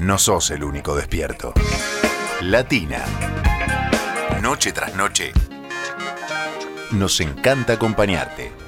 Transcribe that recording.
no sos el único despierto. Latina. Noche tras noche. Nos encanta acompañarte.